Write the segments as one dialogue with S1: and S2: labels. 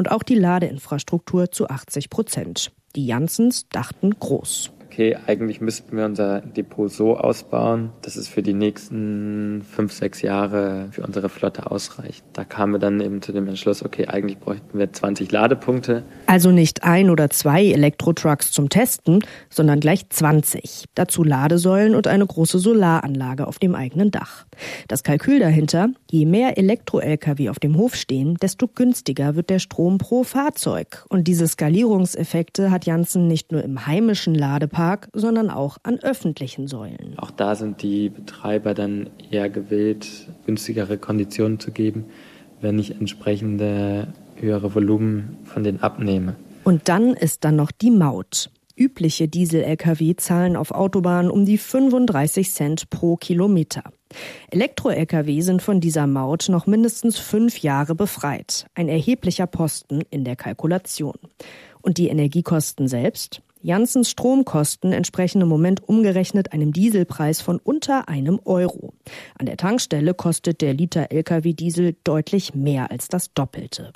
S1: und auch die Ladeinfrastruktur zu 80%. Die Janssens dachten groß.
S2: Okay, eigentlich müssten wir unser Depot so ausbauen, dass es für die nächsten 5-6 Jahre für unsere Flotte ausreicht. Da kamen wir dann eben zu dem Entschluss, okay, eigentlich bräuchten wir 20 Ladepunkte.
S1: Also nicht 1 oder 2 Elektrotrucks zum Testen, sondern gleich 20. Dazu Ladesäulen und eine große Solaranlage auf dem eigenen Dach. Das Kalkül dahinter: je mehr Elektro-Lkw auf dem Hof stehen, desto günstiger wird der Strom pro Fahrzeug. Und diese Skalierungseffekte hat Janssen nicht nur im heimischen Ladepark, sondern auch an öffentlichen Säulen.
S2: Auch da sind die Betreiber dann eher gewillt, günstigere Konditionen zu geben, wenn ich entsprechende höhere Volumen von denen abnehme.
S1: Und dann ist da noch die Maut. Übliche Diesel-Lkw zahlen auf Autobahnen um die 35 Cent pro Kilometer. Elektro-Lkw sind von dieser Maut noch mindestens 5 Jahre befreit. Ein erheblicher Posten in der Kalkulation. Und die Energiekosten selbst? Janssens Stromkosten entsprechen im Moment umgerechnet einem Dieselpreis von unter €1. An der Tankstelle kostet der Liter Lkw-Diesel deutlich mehr als das Doppelte.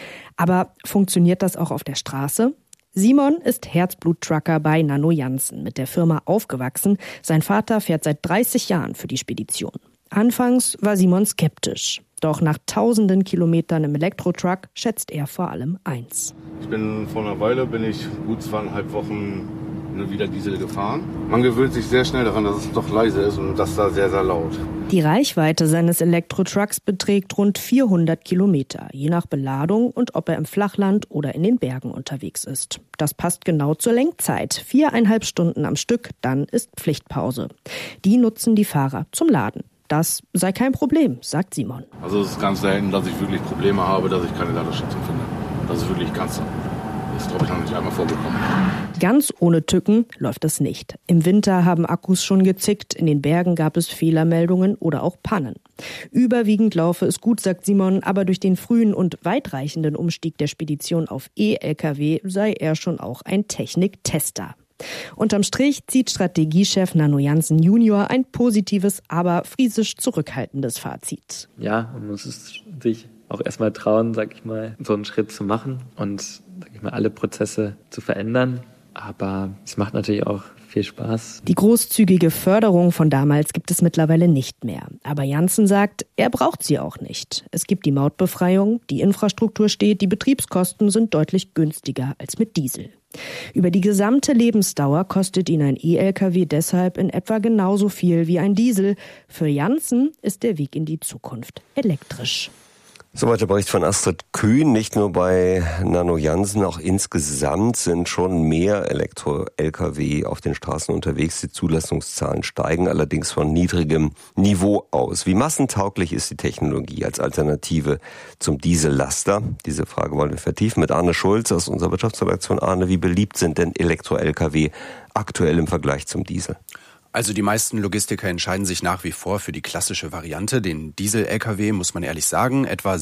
S1: Aber funktioniert das auch auf der Straße? Simon ist Herzblut-Trucker bei Nano Janssen, mit der Firma aufgewachsen. Sein Vater fährt seit 30 Jahren für die Spedition. Anfangs war Simon skeptisch. Doch nach tausenden Kilometern im Elektrotruck schätzt er vor allem eins.
S3: Vor einer Weile bin ich gut 2,5 Wochen wieder Diesel gefahren. Man gewöhnt sich sehr schnell daran, dass es doch leise ist und das da sehr, sehr laut.
S1: Die Reichweite seines Elektrotrucks beträgt rund 400 Kilometer, je nach Beladung und ob er im Flachland oder in den Bergen unterwegs ist. Das passt genau zur Lenkzeit. 4,5 Stunden am Stück, dann ist Pflichtpause. Die nutzen die Fahrer zum Laden. Das sei kein Problem, sagt Simon.
S3: Also es ist ganz selten, dass ich wirklich Probleme habe, dass ich keine Ladestation finde. Das ist wirklich ganz selten. Das ist, glaube ich, noch nicht einmal vorgekommen.
S1: Ganz ohne Tücken läuft es nicht. Im Winter haben Akkus schon gezickt, in den Bergen gab es Fehlermeldungen oder auch Pannen. Überwiegend laufe es gut, sagt Simon, aber durch den frühen und weitreichenden Umstieg der Spedition auf E-Lkw sei er schon auch ein Techniktester. Unterm Strich zieht Strategiechef Nano Janssen Junior ein positives, aber friesisch zurückhaltendes Fazit.
S2: Ja, man muss es sich auch erstmal trauen, sag ich mal, so einen Schritt zu machen und, sag ich mal, alle Prozesse zu verändern. Aber es macht natürlich auch viel Spaß.
S1: Die großzügige Förderung von damals gibt es mittlerweile nicht mehr. Aber Janssen sagt, er braucht sie auch nicht. Es gibt die Mautbefreiung, die Infrastruktur steht, die Betriebskosten sind deutlich günstiger als mit Diesel. Über die gesamte Lebensdauer kostet ihn ein E-Lkw deshalb in etwa genauso viel wie ein Diesel. Für Janssen ist der Weg in die Zukunft elektrisch.
S4: Soweit der Bericht von Astrid Kühn. Nicht nur bei Nano Janssen, auch insgesamt sind schon mehr Elektro-Lkw auf den Straßen unterwegs. Die Zulassungszahlen steigen allerdings von niedrigem Niveau aus. Wie massentauglich ist die Technologie als Alternative zum Diesellaster? Diese Frage wollen wir vertiefen mit Arne Schulz aus unserer Wirtschaftsredaktion. Arne, wie beliebt sind denn Elektro-Lkw aktuell im Vergleich zum Diesel?
S5: Also die meisten Logistiker entscheiden sich nach wie vor für die klassische Variante, den Diesel-Lkw, muss man ehrlich sagen. Etwa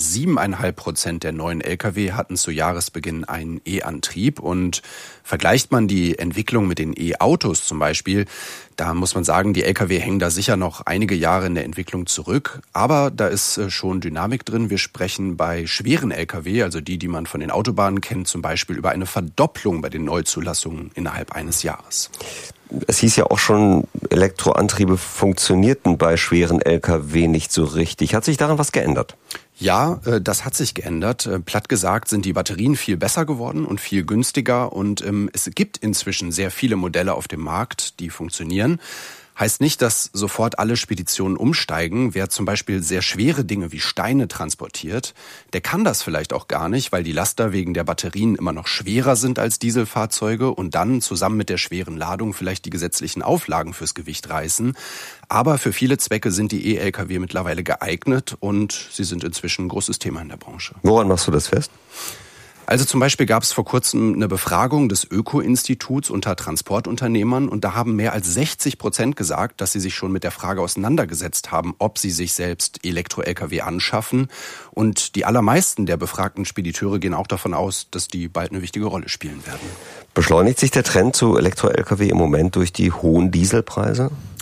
S5: 7,5% der neuen Lkw hatten zu Jahresbeginn einen E-Antrieb. Und vergleicht man die Entwicklung mit den E-Autos zum Beispiel, da muss man sagen, die Lkw hängen da sicher noch einige Jahre in der Entwicklung zurück. Aber da ist schon Dynamik drin. Wir sprechen bei schweren Lkw, also die man von den Autobahnen kennt, zum Beispiel über eine Verdopplung bei den Neuzulassungen innerhalb eines Jahres.
S4: Es hieß ja auch schon, Elektroantriebe funktionierten bei schweren Lkw nicht so richtig. Hat sich daran was geändert?
S5: Ja, das hat sich geändert. Platt gesagt sind die Batterien viel besser geworden und viel günstiger. Und es gibt inzwischen sehr viele Modelle auf dem Markt, die funktionieren. Heißt nicht, dass sofort alle Speditionen umsteigen. Wer zum Beispiel sehr schwere Dinge wie Steine transportiert, der kann das vielleicht auch gar nicht, weil die Laster wegen der Batterien immer noch schwerer sind als Dieselfahrzeuge und dann zusammen mit der schweren Ladung vielleicht die gesetzlichen Auflagen fürs Gewicht reißen. Aber für viele Zwecke sind die E-Lkw mittlerweile geeignet und sie sind inzwischen ein großes Thema in der Branche.
S4: Woran machst du das fest?
S5: Also zum Beispiel gab es vor kurzem eine Befragung des Öko-Instituts unter Transportunternehmern und da haben mehr als 60% gesagt, dass sie sich schon mit der Frage auseinandergesetzt haben, ob sie sich selbst Elektro-Lkw anschaffen. Und die allermeisten der befragten Spediteure gehen auch davon aus, dass die bald eine wichtige Rolle spielen werden.
S4: Beschleunigt sich der Trend zu Elektro-Lkw im Moment durch die hohen Dieselpreise?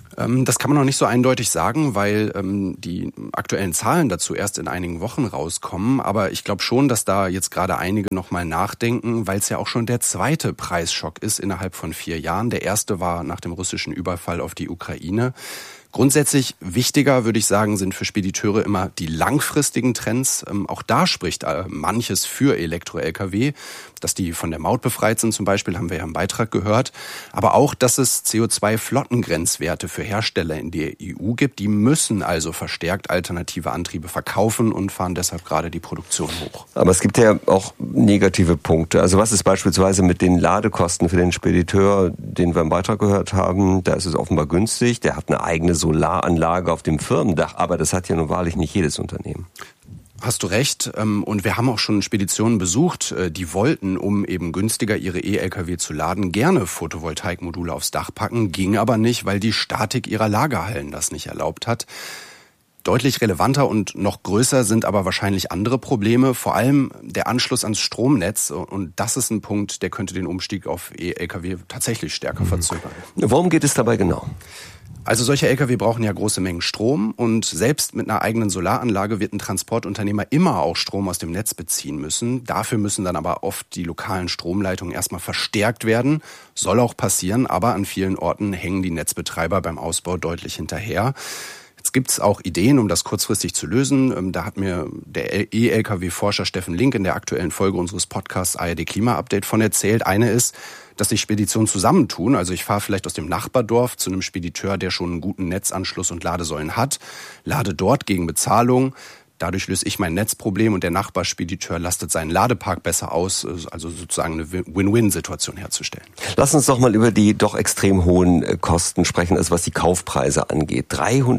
S5: Das kann man noch nicht so eindeutig sagen, weil die aktuellen Zahlen dazu erst in einigen Wochen rauskommen. Aber ich glaube schon, dass da jetzt gerade einige nochmal nachdenken, weil es ja auch schon der zweite Preisschock ist innerhalb von 4 Jahren. Der erste war nach dem russischen Überfall auf die Ukraine. Grundsätzlich wichtiger, würde ich sagen, sind für Spediteure immer die langfristigen Trends. Auch da spricht manches für Elektro-Lkw. Dass die von der Maut befreit sind zum Beispiel, haben wir ja im Beitrag gehört. Aber auch, dass es CO2-Flottengrenzwerte für Hersteller in der EU gibt. Die müssen also verstärkt alternative Antriebe verkaufen und fahren deshalb gerade die Produktion hoch.
S4: Aber es gibt ja auch negative Punkte. Also was ist beispielsweise mit den Ladekosten für den Spediteur, den wir im Beitrag gehört haben? Da ist es offenbar günstig. Der hat eine eigene Solaranlage auf dem Firmendach. Aber das hat ja nun wahrlich nicht jedes Unternehmen.
S5: Hast du recht. Und wir haben auch schon Speditionen besucht, die wollten, um eben günstiger ihre E-Lkw zu laden, gerne Photovoltaikmodule aufs Dach packen, ging aber nicht, weil die Statik ihrer Lagerhallen das nicht erlaubt hat. Deutlich relevanter und noch größer sind aber wahrscheinlich andere Probleme, vor allem der Anschluss ans Stromnetz. Und das ist ein Punkt, der könnte den Umstieg auf E-Lkw tatsächlich stärker verzögern.
S4: Worum geht es dabei genau?
S5: Also solche Lkw brauchen ja große Mengen Strom und selbst mit einer eigenen Solaranlage wird ein Transportunternehmer immer auch Strom aus dem Netz beziehen müssen. Dafür müssen dann aber oft die lokalen Stromleitungen erstmal verstärkt werden. Soll auch passieren, aber an vielen Orten hängen die Netzbetreiber beim Ausbau deutlich hinterher. Jetzt gibt es auch Ideen, um das kurzfristig zu lösen. Da hat mir der E-Lkw-Forscher Steffen Link in der aktuellen Folge unseres Podcasts ARD Klima-Update von erzählt. Eine ist, dass sich Speditionen zusammentun. Also ich fahre vielleicht aus dem Nachbardorf zu einem Spediteur, der schon einen guten Netzanschluss und Ladesäulen hat, lade dort gegen Bezahlung. Dadurch löse ich mein Netzproblem und der Nachbarspediteur lastet seinen Ladepark besser aus, also sozusagen eine Win-Win-Situation herzustellen.
S4: Lass uns doch mal über die doch extrem hohen Kosten sprechen, also was die Kaufpreise angeht.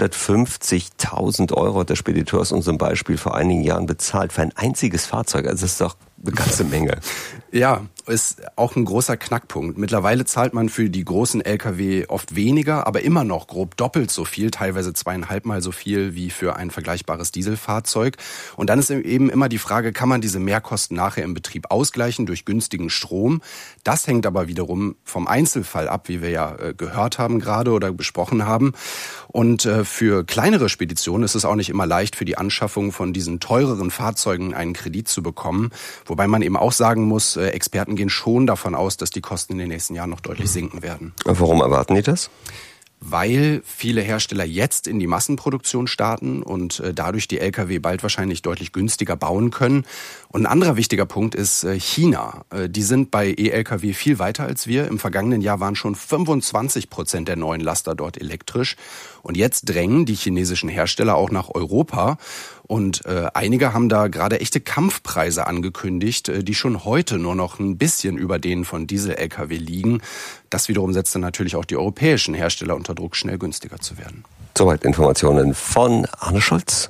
S4: 350.000 € hat der Spediteur aus unserem Beispiel vor einigen Jahren bezahlt für ein einziges Fahrzeug. Also das ist doch eine ganze Menge.
S5: Ja, ist auch ein großer Knackpunkt. Mittlerweile zahlt man für die großen Lkw oft weniger, aber immer noch grob doppelt so viel, teilweise 2,5 Mal so viel wie für ein vergleichbares Dieselfahrzeug. Und dann ist eben immer die Frage, kann man diese Mehrkosten nachher im Betrieb ausgleichen durch günstigen Strom? Das hängt aber wiederum vom Einzelfall ab, wie wir ja gehört haben gerade oder besprochen haben. Und für kleinere Speditionen ist es auch nicht immer leicht, für die Anschaffung von diesen teureren Fahrzeugen einen Kredit zu bekommen. Wobei man eben auch sagen muss, Experten gehen schon davon aus, dass die Kosten in den nächsten Jahren noch deutlich sinken werden.
S4: Warum erwarten die das?
S5: Weil viele Hersteller jetzt in die Massenproduktion starten und dadurch die Lkw bald wahrscheinlich deutlich günstiger bauen können. Und ein anderer wichtiger Punkt ist China. Die sind bei E-Lkw viel weiter als wir. Im vergangenen Jahr waren schon 25% der neuen Laster dort elektrisch. Und jetzt drängen die chinesischen Hersteller auch nach Europa. Und einige haben da gerade echte Kampfpreise angekündigt, die schon heute nur noch ein bisschen über denen von Diesel-Lkw liegen. Das wiederum setzt dann natürlich auch die europäischen Hersteller unter Druck, schnell günstiger zu werden.
S4: Soweit Informationen von Arne Schulz.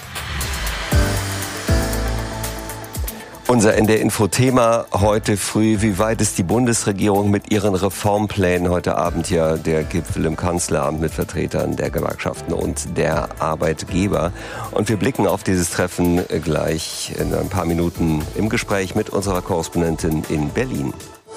S4: Unser NDR-Info-Thema heute früh: Wie weit ist die Bundesregierung mit ihren Reformplänen? Heute Abend ja der Gipfel im Kanzleramt mit Vertretern der Gewerkschaften und der Arbeitgeber. Und wir blicken auf dieses Treffen gleich in ein paar Minuten im Gespräch mit unserer Korrespondentin in Berlin.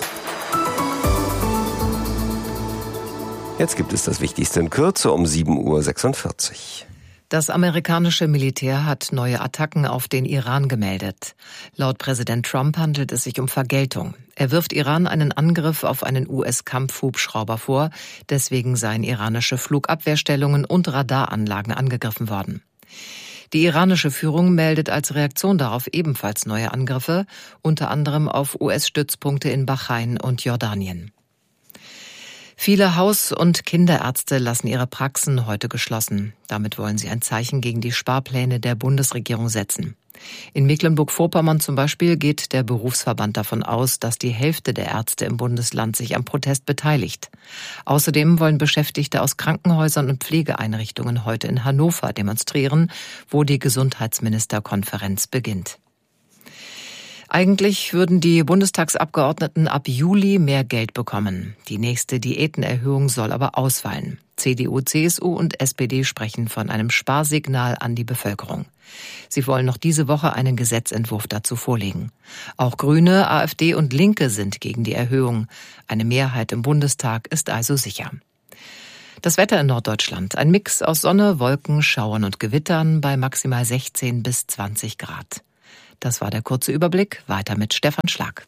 S4: Jetzt gibt es das Wichtigste in Kürze um 7:46 Uhr.
S6: Das amerikanische Militär hat neue Attacken auf den Iran gemeldet. Laut Präsident Trump handelt es sich um Vergeltung. Er wirft Iran einen Angriff auf einen US-Kampfhubschrauber vor. Deswegen seien iranische Flugabwehrstellungen und Radaranlagen angegriffen worden. Die iranische Führung meldet als Reaktion darauf ebenfalls neue Angriffe, unter anderem auf US-Stützpunkte in Bahrain und Jordanien. Viele Haus- und Kinderärzte lassen ihre Praxen heute geschlossen. Damit wollen sie ein Zeichen gegen die Sparpläne der Bundesregierung setzen. In Mecklenburg-Vorpommern zum Beispiel geht der Berufsverband davon aus, dass die Hälfte der Ärzte im Bundesland sich am Protest beteiligt. Außerdem wollen Beschäftigte aus Krankenhäusern und Pflegeeinrichtungen heute in Hannover demonstrieren, wo die Gesundheitsministerkonferenz beginnt. Eigentlich würden die Bundestagsabgeordneten ab Juli mehr Geld bekommen. Die nächste Diätenerhöhung soll aber ausfallen. CDU, CSU und SPD sprechen von einem Sparsignal an die Bevölkerung. Sie wollen noch diese Woche einen Gesetzentwurf dazu vorlegen. Auch Grüne, AfD und Linke sind gegen die Erhöhung. Eine Mehrheit im Bundestag ist also sicher. Das Wetter in Norddeutschland. Ein Mix aus Sonne, Wolken, Schauern und Gewittern bei maximal 16 bis 20 Grad. Das war der kurze Überblick. Weiter mit Stefan Schlag.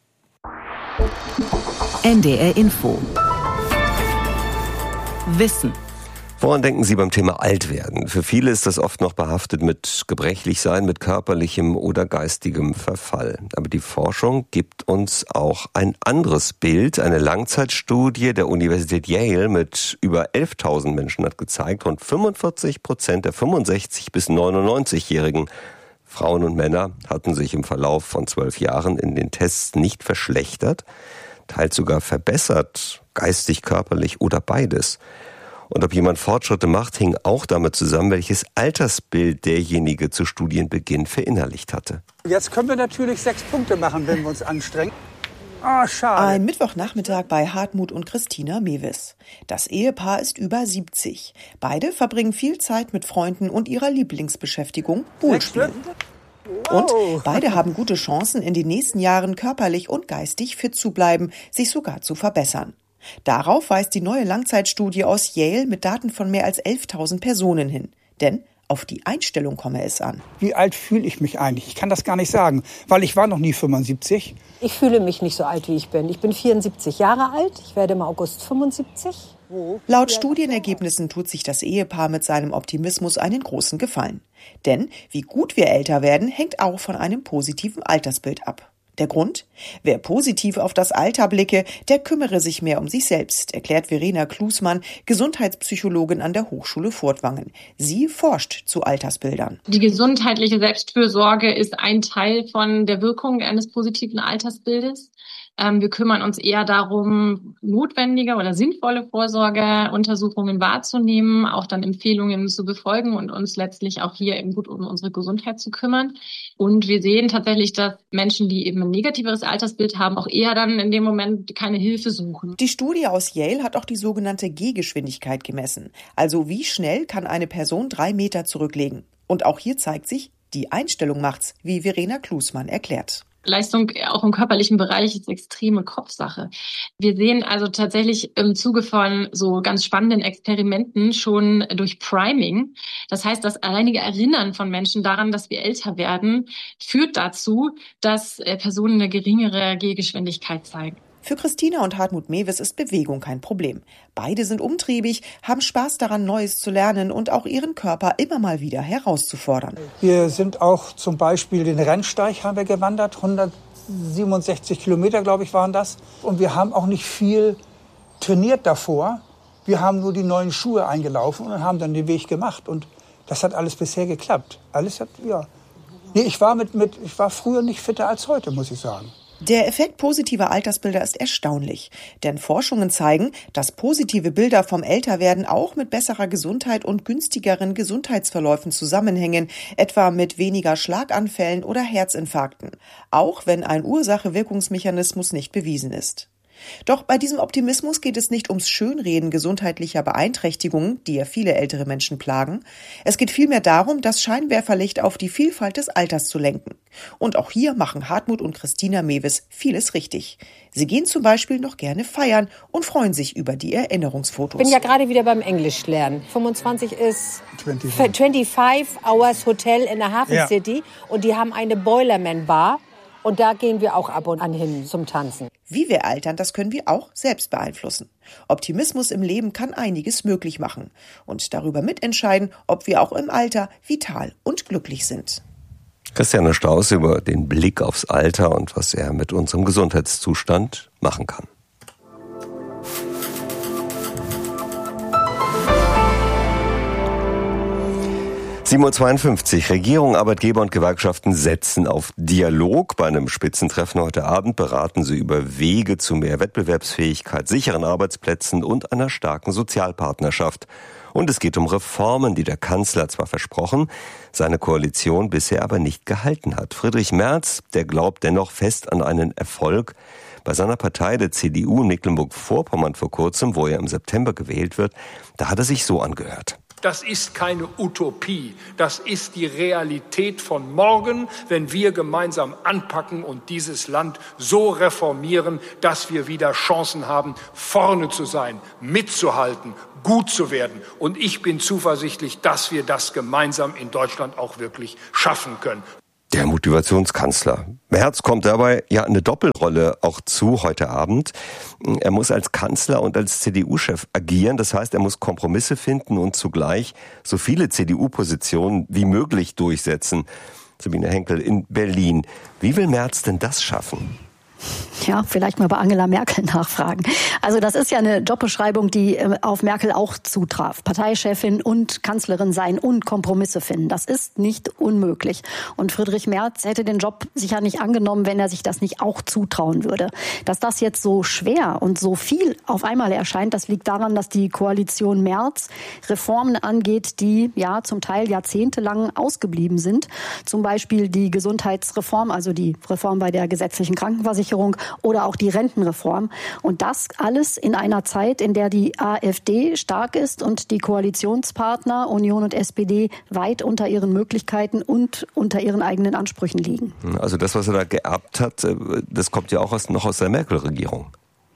S7: NDR Info. Wissen.
S4: Woran denken Sie beim Thema Altwerden? Für viele ist das oft noch behaftet mit Gebrechlichsein, mit körperlichem oder geistigem Verfall. Aber die Forschung gibt uns auch ein anderes Bild. Eine Langzeitstudie der Universität Yale mit über 11.000 Menschen hat gezeigt, rund 45% der 65- bis 99-Jährigen Frauen und Männer hatten sich im Verlauf von 12 Jahren in den Tests nicht verschlechtert, teils sogar verbessert, geistig, körperlich oder beides. Und ob jemand Fortschritte macht, hing auch damit zusammen, welches Altersbild derjenige zu Studienbeginn verinnerlicht hatte.
S8: Jetzt können wir natürlich 6 Punkte machen, wenn wir uns anstrengen. Schade.
S9: Ein Mittwochnachmittag bei Hartmut und Christina Mewis. Das Ehepaar ist über 70. Beide verbringen viel Zeit mit Freunden und ihrer Lieblingsbeschäftigung, Poolspielen. Und beide haben gute Chancen, in den nächsten Jahren körperlich und geistig fit zu bleiben, sich sogar zu verbessern. Darauf weist die neue Langzeitstudie aus Yale mit Daten von mehr als 11.000 Personen hin. Denn auf die Einstellung komme es an.
S8: Wie alt fühle ich mich eigentlich? Ich kann das gar nicht sagen, weil ich war noch nie 75.
S10: Ich fühle mich nicht so alt, wie ich bin. Ich bin 74 Jahre alt. Ich werde im August 75.
S9: Laut Studienergebnissen tut sich das Ehepaar mit seinem Optimismus einen großen Gefallen. Denn wie gut wir älter werden, hängt auch von einem positiven Altersbild ab. Der Grund? Wer positiv auf das Alter blicke, der kümmere sich mehr um sich selbst, erklärt Verena Klusmann, Gesundheitspsychologin an der Hochschule Furtwangen. Sie forscht zu Altersbildern.
S11: Die gesundheitliche Selbstfürsorge ist ein Teil von der Wirkung eines positiven Altersbildes. Wir kümmern uns eher darum, notwendige oder sinnvolle Vorsorgeuntersuchungen wahrzunehmen, auch dann Empfehlungen zu befolgen und uns letztlich auch hier eben gut um unsere Gesundheit zu kümmern. Und wir sehen tatsächlich, dass Menschen, die eben ein negativeres Altersbild haben, auch eher dann in dem Moment keine Hilfe suchen.
S9: Die Studie aus Yale hat auch die sogenannte Gehgeschwindigkeit gemessen. Also wie schnell kann eine Person 3 Meter zurücklegen? Und auch hier zeigt sich, die Einstellung macht's, wie Verena Klusmann erklärt.
S11: Leistung auch im körperlichen Bereich ist extreme Kopfsache. Wir sehen also tatsächlich im Zuge von so ganz spannenden Experimenten schon durch Priming. Das heißt, das alleinige Erinnern von Menschen daran, dass wir älter werden, führt dazu, dass Personen eine geringere Gehgeschwindigkeit zeigen.
S9: Für Christina und Hartmut Mewis ist Bewegung kein Problem. Beide sind umtriebig, haben Spaß daran, Neues zu lernen und auch ihren Körper immer mal wieder herauszufordern.
S8: Wir sind auch zum Beispiel den Rennsteig haben wir gewandert, 167 Kilometer, glaube ich, waren das. Und wir haben auch nicht viel trainiert davor. Wir haben nur die neuen Schuhe eingelaufen und haben dann den Weg gemacht. Und das hat alles bisher geklappt. Alles hat, ja. Nee, ich war früher nicht fitter als heute, muss ich sagen.
S9: Der Effekt positiver Altersbilder ist erstaunlich, denn Forschungen zeigen, dass positive Bilder vom Älterwerden auch mit besserer Gesundheit und günstigeren Gesundheitsverläufen zusammenhängen, etwa mit weniger Schlaganfällen oder Herzinfarkten, auch wenn ein Ursache-Wirkungsmechanismus nicht bewiesen ist. Doch bei diesem Optimismus geht es nicht ums Schönreden gesundheitlicher Beeinträchtigungen, die ja viele ältere Menschen plagen. Es geht vielmehr darum, das Scheinwerferlicht auf die Vielfalt des Alters zu lenken. Und auch hier machen Hartmut und Christina Mewis vieles richtig. Sie gehen zum Beispiel noch gerne feiern und freuen sich über die Erinnerungsfotos.
S10: Ich bin ja gerade wieder beim Englischlernen. 25 ist 25 Hours Hotel in der Hafen City und die haben eine Boilerman Bar. Und da gehen wir auch ab und an hin zum Tanzen.
S9: Wie wir altern, das können wir auch selbst beeinflussen. Optimismus im Leben kann einiges möglich machen und darüber mitentscheiden, ob wir auch im Alter vital und glücklich sind.
S4: Christiane Strauß über den Blick aufs Alter und was er mit unserem Gesundheitszustand machen kann. 7:52 Uhr. Regierung, Arbeitgeber und Gewerkschaften setzen auf Dialog. Bei einem Spitzentreffen heute Abend beraten sie über Wege zu mehr Wettbewerbsfähigkeit, sicheren Arbeitsplätzen und einer starken Sozialpartnerschaft. Und es geht um Reformen, die der Kanzler zwar versprochen, seine Koalition bisher aber nicht gehalten hat. Friedrich Merz, der glaubt dennoch fest an einen Erfolg. Bei seiner Partei, der CDU in Mecklenburg-Vorpommern vor kurzem, wo er im September gewählt wird, da hat er sich so angehört.
S7: Das ist keine Utopie, das ist die Realität von morgen, wenn wir gemeinsam anpacken und dieses Land so reformieren, dass wir wieder Chancen haben, vorne zu sein, mitzuhalten, gut zu werden. Und ich bin zuversichtlich, dass wir das gemeinsam in Deutschland auch wirklich schaffen können.
S4: Der Motivationskanzler. Merz kommt dabei ja eine Doppelrolle auch zu heute Abend. Er muss als Kanzler und als CDU-Chef agieren. Das heißt, er muss Kompromisse finden und zugleich so viele CDU-Positionen wie möglich durchsetzen. Sabine Henkel in Berlin. Wie will Merz denn das schaffen?
S12: Ja, vielleicht mal bei Angela Merkel nachfragen. Also das ist ja eine Jobbeschreibung, die auf Merkel auch zutraf. Parteichefin und Kanzlerin sein und Kompromisse finden. Das ist nicht unmöglich. Und Friedrich Merz hätte den Job sicher nicht angenommen, wenn er sich das nicht auch zutrauen würde. Dass das jetzt so schwer und so viel auf einmal erscheint, das liegt daran, dass die Koalition Merz Reformen angeht, die ja zum Teil jahrzehntelang ausgeblieben sind. Zum Beispiel die Gesundheitsreform, also die Reform bei der gesetzlichen Krankenversicherung oder auch die Rentenreform. Und das alles in einer Zeit, in der die AfD stark ist und die Koalitionspartner Union und SPD weit unter ihren Möglichkeiten und unter ihren eigenen Ansprüchen liegen.
S4: Also das, was er da geerbt hat, das kommt ja auch noch aus der Merkel-Regierung.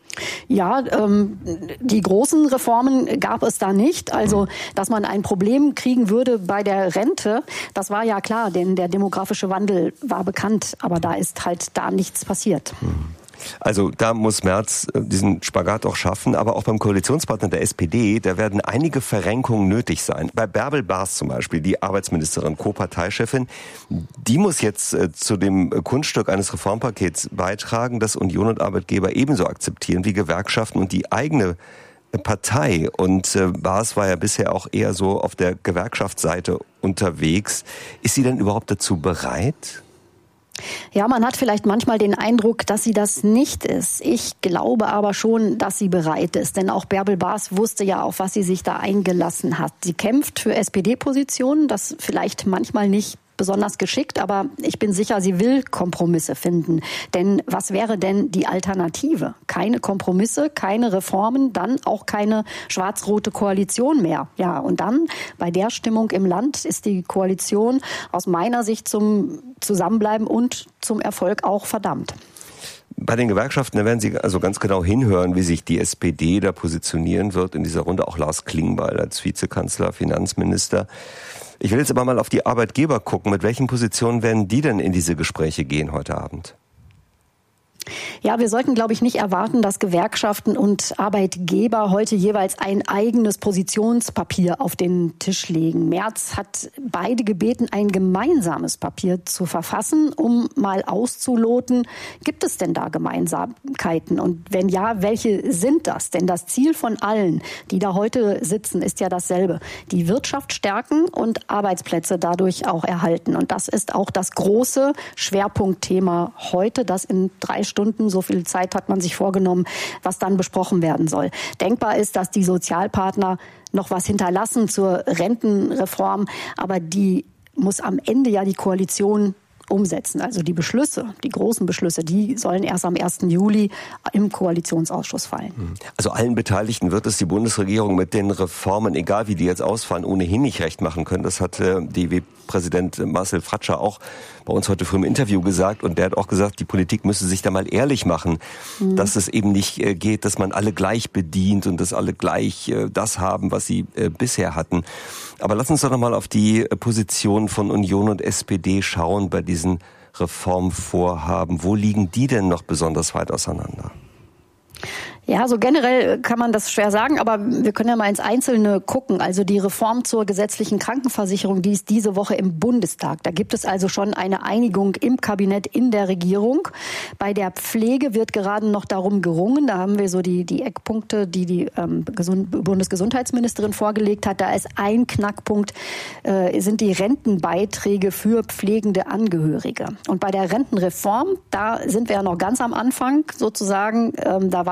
S12: Ja, die großen Reformen gab es da nicht. Also, dass man ein Problem kriegen würde bei der Rente, das war ja klar, denn der demografische Wandel war bekannt. Aber da ist halt da nichts passiert.
S4: Also da muss Merz diesen Spagat auch schaffen, aber auch beim Koalitionspartner der SPD, da werden einige Verrenkungen nötig sein. Bei Bärbel Baas zum Beispiel, die Arbeitsministerin, Co-Parteichefin, die muss jetzt zu dem Kunststück eines Reformpakets beitragen, das Union und Arbeitgeber ebenso akzeptieren wie Gewerkschaften und die eigene Partei. Und Baas war ja bisher auch eher so auf der Gewerkschaftsseite unterwegs. Ist sie denn überhaupt dazu bereit?
S12: Ja, man hat vielleicht manchmal den Eindruck, dass sie das nicht ist. Ich glaube aber schon, dass sie bereit ist. Denn auch Bärbel Baas wusste ja, auf was sie sich da eingelassen hat. Sie kämpft für SPD-Positionen, das vielleicht manchmal nicht besonders geschickt, aber ich bin sicher, sie will Kompromisse finden. Denn was wäre denn die Alternative? Keine Kompromisse, keine Reformen, dann auch keine schwarz-rote Koalition mehr. Ja, und dann bei der Stimmung im Land ist die Koalition aus meiner Sicht zum Zusammenbleiben und zum Erfolg auch verdammt.
S4: Bei den Gewerkschaften, da werden Sie also ganz genau hinhören, wie sich die SPD da positionieren wird in dieser Runde. Auch Lars Klingbeil als Vizekanzler, Finanzminister. Ich will jetzt aber mal auf die Arbeitgeber gucken. Mit welchen Positionen werden die denn in diese Gespräche gehen heute Abend?
S12: Ja, wir sollten, glaube ich, nicht erwarten, dass Gewerkschaften und Arbeitgeber heute jeweils ein eigenes Positionspapier auf den Tisch legen. Merz hat beide gebeten, ein gemeinsames Papier zu verfassen, um mal auszuloten, gibt es denn da Gemeinsamkeiten? Und wenn ja, welche sind das? Denn das Ziel von allen, die da heute sitzen, ist ja dasselbe. Die Wirtschaft stärken und Arbeitsplätze dadurch auch erhalten. Und das ist auch das große Schwerpunktthema heute, das in 3 Stunden, so viel Zeit hat man sich vorgenommen, was dann besprochen werden soll. Denkbar ist, dass die Sozialpartner noch was hinterlassen zur Rentenreform, aber die muss am Ende ja die Koalition umsetzen. Also die Beschlüsse, die großen Beschlüsse, die sollen erst am 1. Juli im Koalitionsausschuss fallen.
S4: Also allen Beteiligten wird es die Bundesregierung mit den Reformen, egal wie die jetzt ausfallen, ohnehin nicht recht machen können. Das hat DIW-Präsident Marcel Fratscher auch bei uns heute früh im Interview gesagt. Und der hat auch gesagt, die Politik müsse sich da mal ehrlich machen, dass es eben nicht geht, dass man alle gleich bedient und dass alle gleich das haben, was sie bisher hatten. Aber lass uns doch nochmal auf die Position von Union und SPD schauen bei diesen Reformvorhaben. Wo liegen die denn noch besonders weit auseinander?
S12: Ja, so generell kann man das schwer sagen, aber wir können ja mal ins Einzelne gucken. Also die Reform zur gesetzlichen Krankenversicherung, die ist diese Woche im Bundestag. Da gibt es also schon eine Einigung im Kabinett, in der Regierung. Bei der Pflege wird gerade noch darum gerungen. Da haben wir so die Eckpunkte, die Bundesgesundheitsministerin vorgelegt hat. Da ist ein Knackpunkt, sind die Rentenbeiträge für pflegende Angehörige. Und bei der Rentenreform, da sind wir ja noch ganz am Anfang sozusagen. Da warten wir darauf,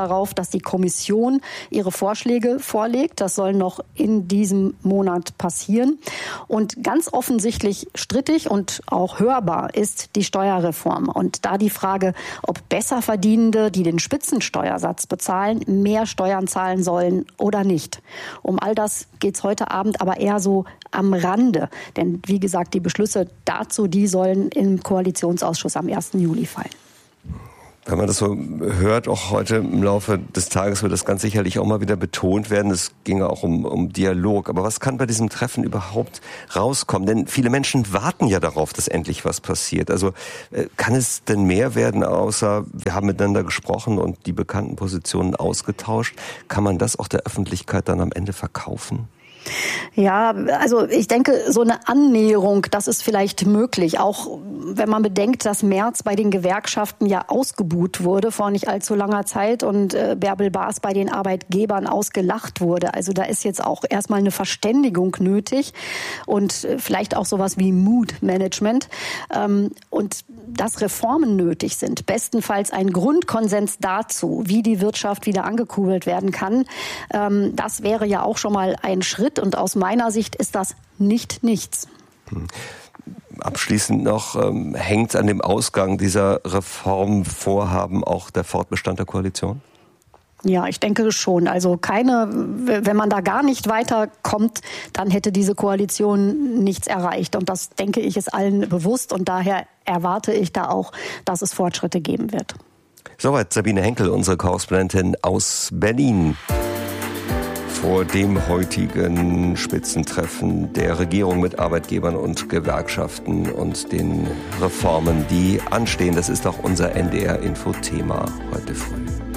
S12: darauf, dass die Kommission ihre Vorschläge vorlegt. Das soll noch in diesem Monat passieren. Und ganz offensichtlich strittig und auch hörbar ist die Steuerreform. Und da die Frage, ob Besserverdienende, die den Spitzensteuersatz bezahlen, mehr Steuern zahlen sollen oder nicht. Um all das geht es heute Abend aber eher so am Rande. Denn wie gesagt, die Beschlüsse dazu, die sollen im Koalitionsausschuss am 1. Juli fallen.
S4: Wenn man das so hört, auch heute im Laufe des Tages wird das ganz sicherlich auch mal wieder betont werden. Es ging auch um Dialog. Aber was kann bei diesem Treffen überhaupt rauskommen? Denn viele Menschen warten ja darauf, dass endlich was passiert. Also kann es denn mehr werden, außer wir haben miteinander gesprochen und die bekannten Positionen ausgetauscht? Kann man das auch der Öffentlichkeit dann am Ende verkaufen?
S12: Ja, also ich denke, so eine Annäherung, das ist vielleicht möglich. Auch wenn man bedenkt, dass Merz bei den Gewerkschaften ja ausgebuht wurde vor nicht allzu langer Zeit und Bärbel Baas bei den Arbeitgebern ausgelacht wurde. Also da ist jetzt auch erstmal eine Verständigung nötig und vielleicht auch sowas wie Mood-Management. Und dass Reformen nötig sind, bestenfalls ein Grundkonsens dazu, wie die Wirtschaft wieder angekurbelt werden kann, das wäre ja auch schon mal ein Schritt. Und aus meiner Sicht ist das nicht nichts.
S4: Abschließend noch, hängt an dem Ausgang dieser Reformvorhaben auch der Fortbestand der Koalition?
S12: Ja, ich denke schon. Also wenn man da gar nicht weiterkommt, dann hätte diese Koalition nichts erreicht. Und das, denke ich, ist allen bewusst. Und daher erwarte ich da auch, dass es Fortschritte geben wird.
S4: Soweit Sabine Henkel, unsere Korrespondentin aus Berlin. Vor dem heutigen Spitzentreffen der Regierung mit Arbeitgebern und Gewerkschaften und den Reformen, die anstehen. Das ist auch unser NDR-Info-Thema heute früh.